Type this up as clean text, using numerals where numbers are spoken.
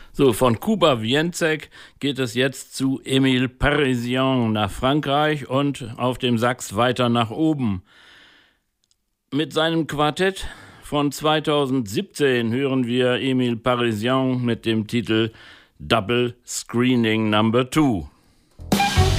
So, von Kuba Wienzek geht es jetzt zu Émile Parisien nach Frankreich und auf dem Sax weiter nach oben. Mit seinem Quartett von 2017 hören wir Émile Parisien mit dem Titel Double Screening Number 2.